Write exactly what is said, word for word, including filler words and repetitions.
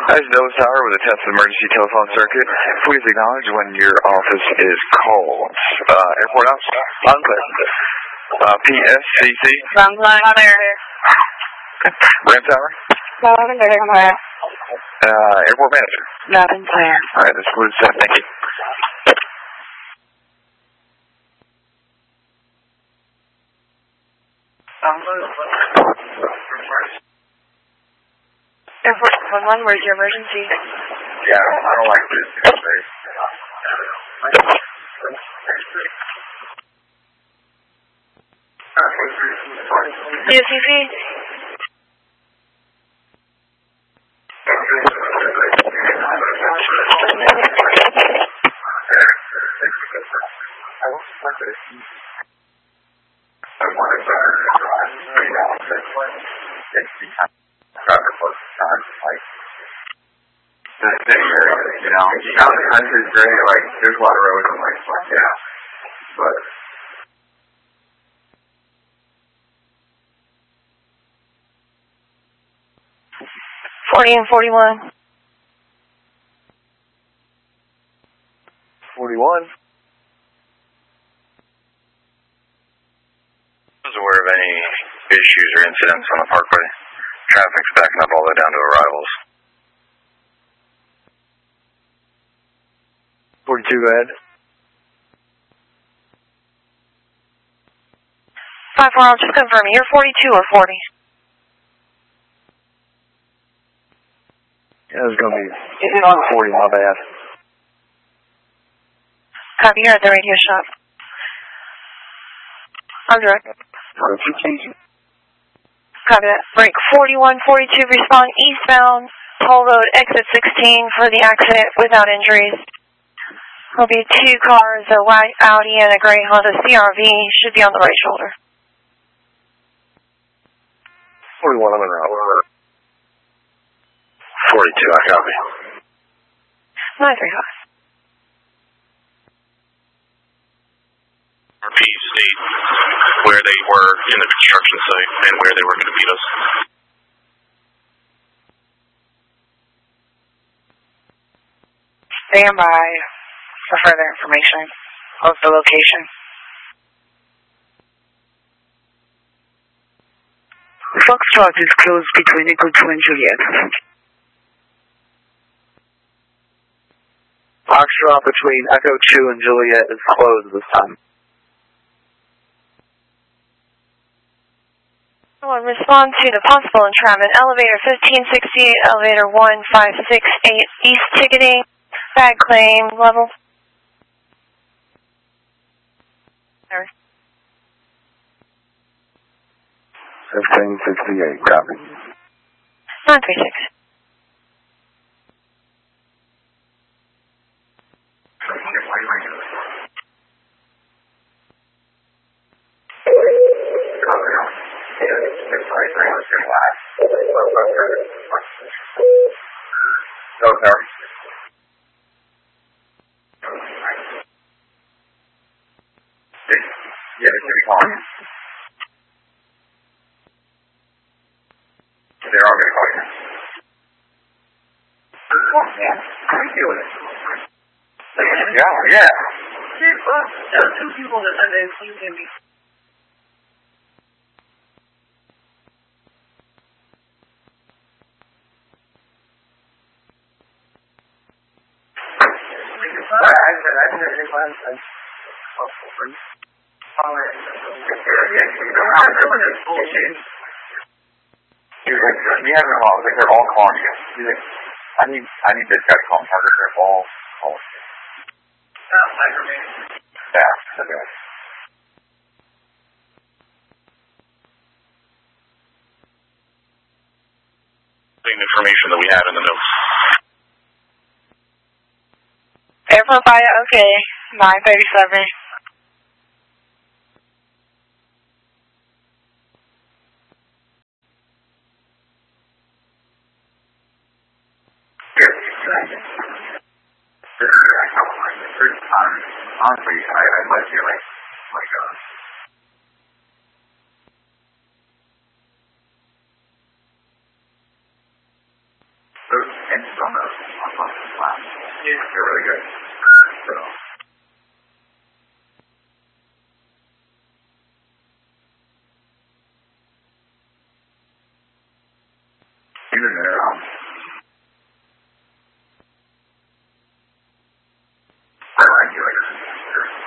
This is Dulles Tower with a test emergency telephone circuit. Please acknowledge when your office is called. Uh, airport ops, unclear. Uh, P S C C. Unclear. Ram Tower. Unclear. Uh, airport manager. Nothing clear. All right, that's good stuff. Thank you. Airport one one, where's your emergency? Yeah, I don't like this. D S C C? This thing area, you know, out in the country is great, like, there's a lot of roads and like, like yeah, but... Forty and forty-one. Forty-one. I was aware of any issues or incidents on the parkway. Traffic's backing up all the way down to arrivals. Forty-two, go ahead. Five four, I'll just confirm. You're forty-two or forty? Yeah, it's going to be it's on forty, my bad. Copy, you're at the radio shop. I'm direct. Copy that. Break forty-one forty-two, respond eastbound, toll road, exit sixteen for the accident without injuries. There'll be two cars, a white Audi and a gray Honda C R V, should be on the right shoulder. forty-one, I'm in route. forty-two, I copy. nine three five. R P state where they were in the construction site and where they were going to meet us. Stand by for further information of the location. Foxtrot is closed between Echo two and Juliet. Foxtrot between Echo two and Juliet is closed this time. I'll respond to the possible entrapment. Elevator fifteen sixty-eight, elevator one five six eight, east ticketing, bag claim level. fifteen sixty-eight, copy. nine three six. No, sorry. Yeah, they should be calling you. They're all going to call you. Yeah. How are you doing? Yeah, yeah. There are two people that said they included me. He hasn't called. Like they're all calling you. He's like, I need, I need this guy to call me. They're all calling you. Yeah, okay. Same information that we had in the notes. Airport fire, okay. nine thirty-seven. Honestly, I, I like you like, like, uh, Thanks so much. You're really good. So. Internet.